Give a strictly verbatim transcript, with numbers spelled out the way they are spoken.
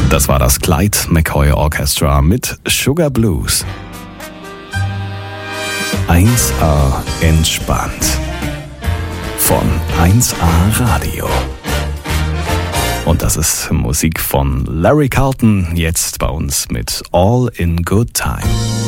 Das war das Clyde McCoy Orchestra mit Sugar Blues. eins A entspannt. Von eins A Radio. Und das ist Musik von Larry Carlton, jetzt bei uns mit All in Good Time.